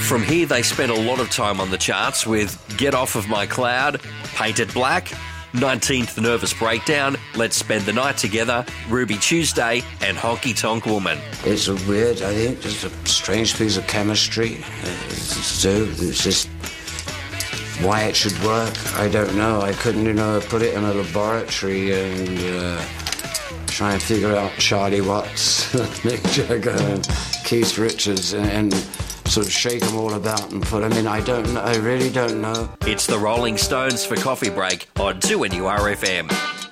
From here, they spent a lot of time on the charts with Get Off of My Cloud, Painted Black, 19th Nervous Breakdown, Let's Spend the Night Together, Ruby Tuesday, and Honky Tonk Woman. It's a weird, I think, just a strange piece of chemistry. It's just why it should work, I don't know. I couldn't, put it in a laboratory and try and figure out Charlie Watts, Mick Jagger, and Keith Richards, and sort of shake them all about and put them in. I don't know. I really don't know. It's the Rolling Stones for Coffee Break on 2NURFM.